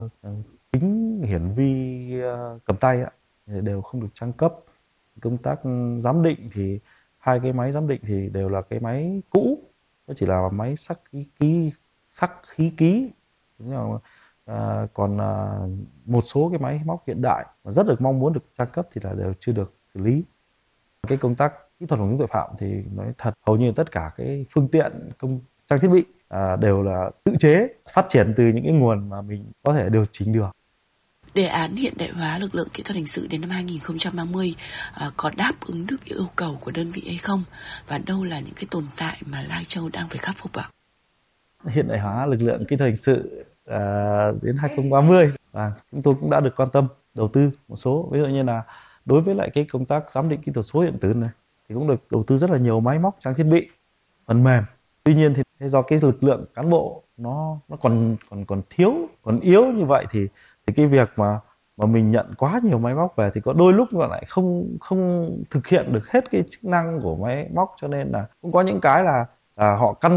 kính hiển vi cầm tay đều không được trang cấp. Công tác giám định thì hai cái máy giám định thì đều là cái máy cũ, nó chỉ là máy sắc khí ký. Còn một số cái máy móc hiện đại mà rất được mong muốn được trang cấp thì là đều chưa được xử lý. Cái công tác kỹ thuật phòng chống tội phạm thì nói thật hầu như tất cả cái phương tiện trang thiết bị đều là tự chế, phát triển từ những cái nguồn mà mình có thể điều chỉnh được. Đề án hiện đại hóa lực lượng kỹ thuật hình sự đến năm 2030 có đáp ứng được yêu cầu của đơn vị hay không? Và đâu là những cái tồn tại mà Lai Châu đang phải khắc phục ạ? Hiện đại hóa lực lượng kỹ thuật hình sự đến 2030 và chúng tôi cũng đã được quan tâm đầu tư một số, ví dụ như là đối với lại cái công tác giám định kỹ thuật số điện tử này thì cũng được đầu tư rất là nhiều máy móc, trang thiết bị, phần mềm. Tuy nhiên thì do cái lực lượng cán bộ nó còn thiếu, còn yếu như vậy thì cái việc mà mình nhận quá nhiều máy móc về thì có đôi lúc nó lại không thực hiện được hết cái chức năng của máy móc, cho nên là cũng có những cái là họ căn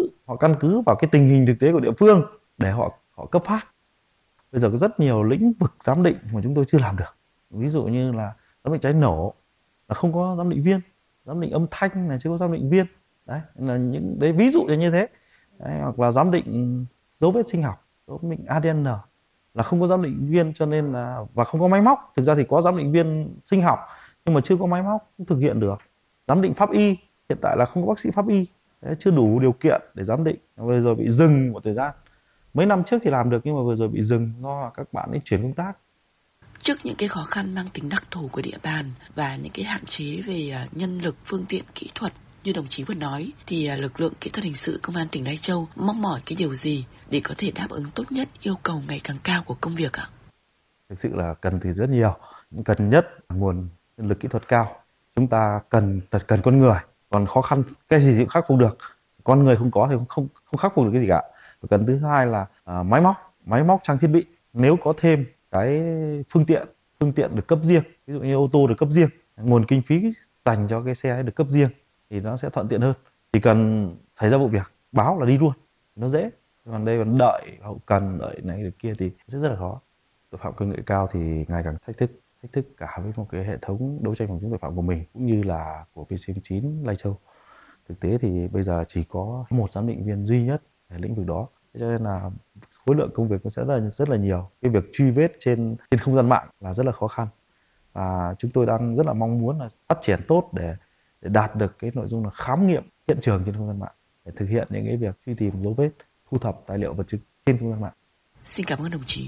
cứ vào cái tình hình thực tế của địa phương để họ cấp phát. Bây giờ có rất nhiều lĩnh vực giám định mà chúng tôi chưa làm được. Ví dụ như là giám định cháy nổ là không có giám định viên, giám định âm thanh là chưa có giám định viên. Đấy là những đấy ví dụ như thế. Đấy, hoặc là giám định dấu vết sinh học, giám định ADN là không có giám định viên, cho nên là và không có máy móc. Thực ra thì có giám định viên sinh học nhưng mà chưa có máy móc không thực hiện được. Giám định pháp y hiện tại là không có bác sĩ pháp y. Đấy, chưa đủ điều kiện để giám định, vừa rồi bị dừng một thời gian. Mấy năm trước thì làm được nhưng mà vừa rồi bị dừng do các bạn ấy chuyển công tác. Trước những cái khó khăn mang tính đặc thù của địa bàn và những cái hạn chế về nhân lực, phương tiện, kỹ thuật như đồng chí vừa nói, thì lực lượng kỹ thuật hình sự công an tỉnh Lai Châu mong mỏi cái điều gì để có thể đáp ứng tốt nhất yêu cầu ngày càng cao của công việc ạ? Thực sự là cần thì rất nhiều, cần nhất là nguồn nhân lực kỹ thuật cao. Chúng ta cần con người, còn khó khăn cái gì cũng khắc phục được, con người không có thì không khắc phục được cái gì cả. Và cần thứ hai là máy móc trang thiết bị, nếu có thêm cái phương tiện được cấp riêng, ví dụ như ô tô được cấp riêng, nguồn kinh phí dành cho cái xe ấy được cấp riêng thì nó sẽ thuận tiện hơn. Chỉ cần xảy ra vụ việc báo là đi luôn, nó dễ. Còn đây còn đợi hậu cần, đợi này được kia thì rất là khó. Tội phạm công nghệ cao thì ngày càng thách thức cả với một cái hệ thống đấu tranh phòng chống tội phạm của mình cũng như là của PC9 Lai Châu. Thực tế thì bây giờ chỉ có một giám định viên duy nhất ở lĩnh vực đó, cho nên là khối lượng công việc nó sẽ rất là nhiều. Cái việc truy vết trên không gian mạng là rất là khó khăn, và chúng tôi đang rất là mong muốn là phát triển tốt để đạt được cái nội dung là khám nghiệm hiện trường trên không gian mạng, để thực hiện những cái việc truy tìm dấu vết, thu thập tài liệu vật chứng trên không gian mạng. Xin cảm ơn đồng chí.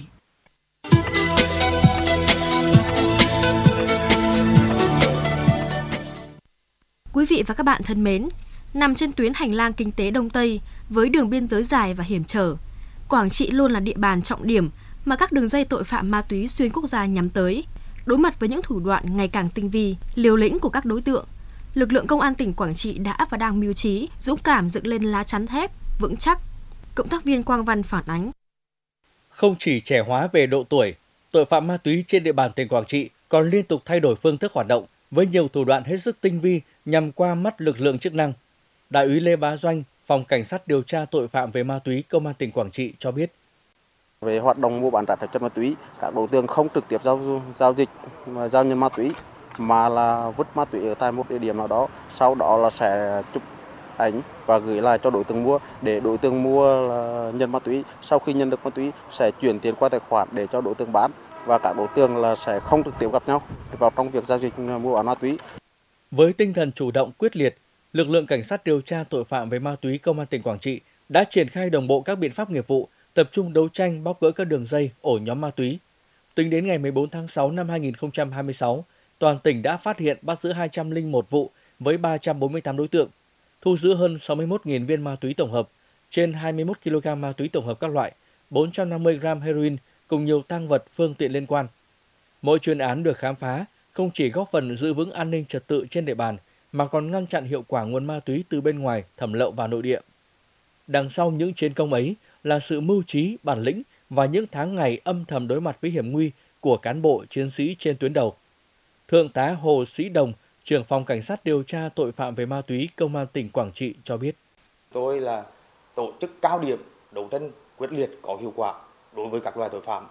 Quý vị và các bạn thân mến, nằm trên tuyến hành lang kinh tế Đông Tây với đường biên giới dài và hiểm trở, Quảng Trị luôn là địa bàn trọng điểm mà các đường dây tội phạm ma túy xuyên quốc gia nhắm tới. Đối mặt với những thủ đoạn ngày càng tinh vi, liều lĩnh của các đối tượng, lực lượng công an tỉnh Quảng Trị đã và đang mưu trí, dũng cảm dựng lên lá chắn thép vững chắc. Cộng tác viên Quang Văn phản ánh. Không chỉ trẻ hóa về độ tuổi, tội phạm ma túy trên địa bàn tỉnh Quảng Trị còn liên tục thay đổi phương thức hoạt động với nhiều thủ đoạn hết sức tinh vi nhằm qua mắt lực lượng chức năng. Đại úy Lê Bá Doanh, Phòng Cảnh sát điều tra tội phạm về ma túy Công an tỉnh Quảng Trị cho biết. Về hoạt động mua bán trái phép chất ma túy, các đối tượng không trực tiếp giao dịch giao nhận ma túy mà là vứt ma túy ở tại một địa điểm nào đó, sau đó là sẽ chụp ảnh và gửi lại cho đối tượng mua, để đối tượng mua là nhận ma túy. Sau khi nhận được ma túy sẽ chuyển tiền qua tài khoản để cho đối tượng bán, và các đối tượng là sẽ không trực tiếp gặp nhau vào trong việc giao dịch mua bán ma túy. Với tinh thần chủ động quyết liệt, lực lượng cảnh sát điều tra tội phạm về ma túy Công an tỉnh Quảng Trị đã triển khai đồng bộ các biện pháp nghiệp vụ, tập trung đấu tranh bóc gỡ các đường dây, ổ nhóm ma túy. Tính đến ngày 14 tháng 6 năm 2026, toàn tỉnh đã phát hiện bắt giữ 201 vụ với 348 đối tượng, thu giữ hơn 61.000 viên ma túy tổng hợp, trên 21 kg ma túy tổng hợp các loại, 450 g heroin cùng nhiều tang vật, phương tiện liên quan. Mỗi chuyên án được khám phá không chỉ góp phần giữ vững an ninh trật tự trên địa bàn mà còn ngăn chặn hiệu quả nguồn ma túy từ bên ngoài thẩm lậu vào nội địa. Đằng sau những chiến công ấy là sự mưu trí, bản lĩnh và những tháng ngày âm thầm đối mặt với hiểm nguy của cán bộ chiến sĩ trên tuyến đầu. Thượng tá Hồ Sĩ Đồng, trưởng phòng cảnh sát điều tra tội phạm về ma túy Công an tỉnh Quảng Trị cho biết. Tôi là tổ chức cao điểm đấu tranh quyết liệt có hiệu quả đối với các loại tội phạm.